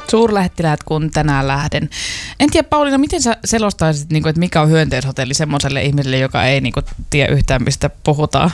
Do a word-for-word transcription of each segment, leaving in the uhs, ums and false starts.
Suurlähettiläät, kun tänään lähden. En tiedä, Pauliina, miten sä selostaisit, että mikä on hyönteishotelli semmoiselle ihmiselle, joka ei tiedä yhtään, mistä puhutaan?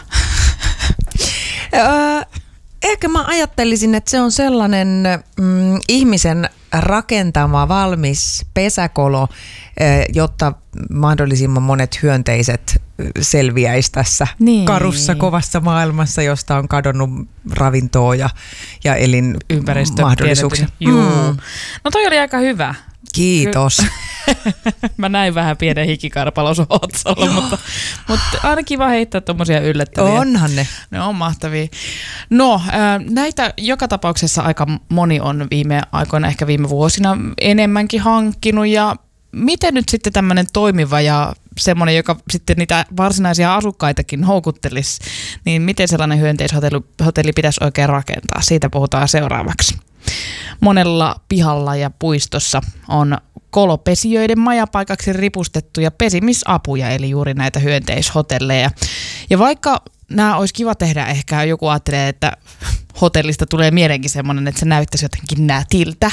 Öö, ehkä mä ajattelisin, että se on sellainen mm, ihmisen rakentama, valmis pesäkolo, jotta mahdollisimman monet hyönteiset selviäisi tässä niin. karussa, kovassa maailmassa, josta on kadonnut ravintoa ja, ja elinmahdollisuuksia. Juu. Mm. No toi oli aika hyvä. Kiitos. Mä näin vähän pienen hikikarpalon sun otsalla, mutta, mutta aina kiva heittää tommosia yllättäviä. Onhan ne. Ne on mahtavia. No, näitä joka tapauksessa aika moni on viime aikoina, ehkä viime vuosina enemmänkin hankkinut. Ja miten nyt sitten tämmöinen toimiva ja semmoinen, joka sitten niitä varsinaisia asukkaitakin houkuttelisi, niin miten sellainen hyönteishotelli hotelli pitäisi oikein rakentaa? Siitä puhutaan seuraavaksi. Monella pihalla ja puistossa on kolopesijöiden majapaikaksi ripustettuja pesimisapuja, eli juuri näitä hyönteishotelleja. Ja vaikka nämä olisi kiva tehdä, ehkä joku ajattelee, että hotellista tulee mielenkin semmoinen, että se näyttäisi jotenkin nätiltä,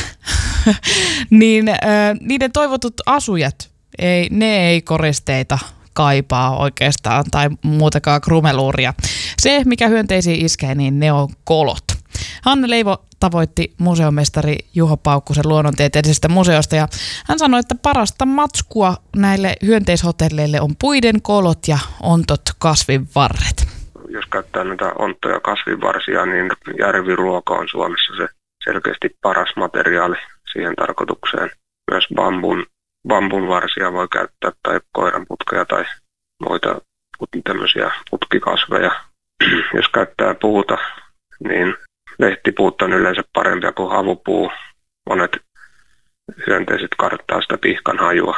niin äh, niiden toivotut asujat, ei, ne ei koristeita kaipaa oikeastaan tai muutakaan krumeluuria. Se, mikä hyönteisiin iskee, niin ne on kolot. Hanne Leivo tavoitti museomestari Juho Paukkusen luonnontieteellisestä museosta ja hän sanoi, että parasta matskua näille hyönteishotelleille on puiden kolot ja ontot kasvinvarret. Jos käyttää näitä onttoja kasvinvarsia, niin järviruoka on Suomessa se selkeästi paras materiaali siihen tarkoitukseen. Myös bambun, bambun varsia voi käyttää tai koiranputkeja tai muita tämmöisiä putkikasveja. Jos käyttää puuta, niin lehtipuut on yleensä parempia kuin havupuu. Monet hyönteiset karttaa sitä pihkan hajua.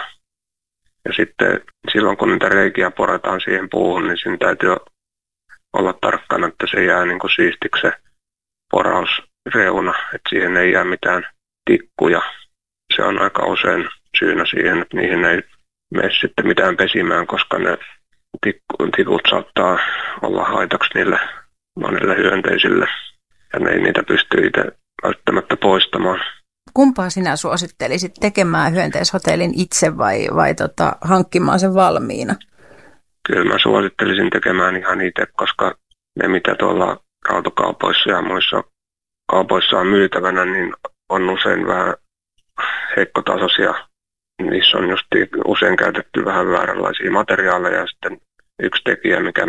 Ja sitten silloin kun niitä reikiä porataan siihen puuhun, niin siinä täytyy olla tarkkana, että se jää niin kuin siistiksi se porausreuna, että siihen ei jää mitään tikkuja. Se on aika usein syynä siihen, että niihin ei mene sitten mitään pesimään, koska ne tikut saattaa olla haitaksi niille monille hyönteisille. Ja ne ei niitä pysty itse välttämättä poistamaan. Kumpaa sinä suosittelisit tekemään hyönteishotellin itse vai, vai tota, hankkimaan sen valmiina? Kyllä mä suosittelisin tekemään ihan itse, koska ne mitä tuolla rautokaupoissa ja muissa kaupoissa on myytävänä, niin on usein vähän heikkotasoisia. Niissä on just usein käytetty vähän vääränlaisia materiaaleja ja sitten yksi tekijä, mikä,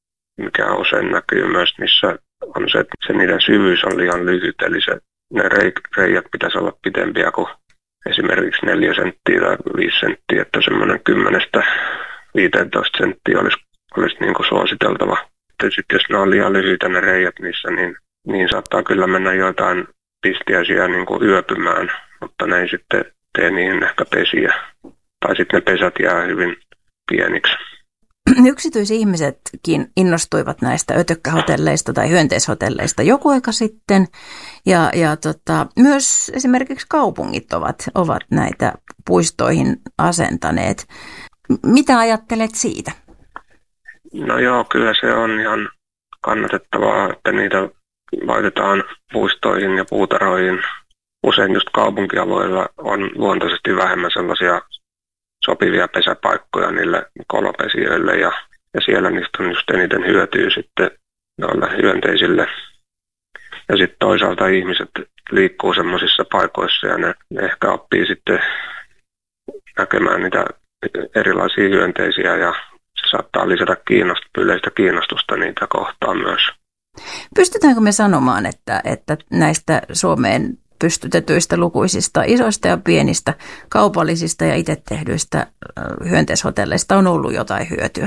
mikä usein näkyy myös niissä, on se, että se niiden syvyys on liian lyhyt, eli se, ne reijät pitäisi olla pitempiä kuin esimerkiksi neljä senttiä tai viisi senttiä, että semmoinen kymmenestä viisitoista senttiä olisi, olisi niin kuin suositeltava. Sitten jos ne on liian lyhyitä ne reijät niissä, niin, niin saattaa kyllä mennä jotain pistiäisiä niin kuin yöpymään, mutta ne ei sitten tee niihin ehkä pesiä. Tai sitten ne pesät jää hyvin pieniksi. Yksityisihmisetkin innostuivat näistä ötökkähotelleista tai hyönteishotelleista joku aika sitten. Ja, ja tota, myös esimerkiksi kaupungit ovat, ovat näitä puistoihin asentaneet. Mitä ajattelet siitä? No joo, kyllä se on ihan kannatettavaa, että niitä laitetaan puistoihin ja puutarhoihin. Usein just kaupunkialueilla on luontaisesti vähemmän sellaisia sopivia pesäpaikkoja niille kolopesijöille ja, ja siellä niistä on just eniten hyötyä sitten noille hyönteisille. Ja sitten toisaalta ihmiset liikkuu semmoisissa paikoissa ja ne, ne ehkä oppii sitten näkemään niitä erilaisia hyönteisiä ja se saattaa lisätä kiinnost- yleistä kiinnostusta niitä kohtaan myös. Pystytäänkö me sanomaan, että, että näistä Suomeen pystytetyistä lukuisista isoista ja pienistä kaupallisista ja itse tehdyistä hyönteishotelleista on ollut jotain hyötyä?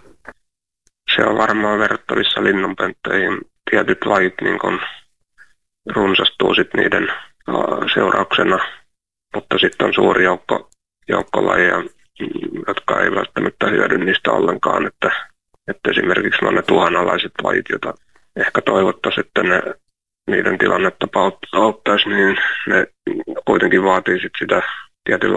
Se on varmaan verrattavissa linnunpönttöihin. Tietyt lajit niin kun runsastuu sit niiden seurauksena, mutta sitten on suuri joukko, joukko lajeja, jotka ei välttämättä hyödy niistä ollenkaan. Että, että esimerkiksi monet uhanalaiset lajit, joita ehkä toivottaisiin, että ne niiden tilannetta auttaisi, niin ne kuitenkin vaatii sit sitä tietynlaista